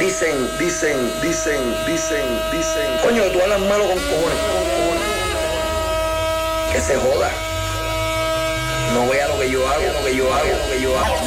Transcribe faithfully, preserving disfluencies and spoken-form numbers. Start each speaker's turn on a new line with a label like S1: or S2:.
S1: dicen, dicen, dicen, dicen, dicen. Coño, tú hablas malo con cojones. Que se joda. No vea lo que yo hago, lo que yo hago, lo que yo hago.